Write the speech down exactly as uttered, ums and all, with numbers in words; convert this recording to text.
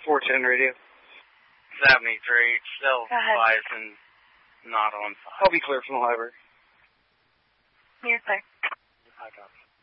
four ten radio. seventy-three, still Bison, not on fire. I'll be clear from the library. You're clear. I got it.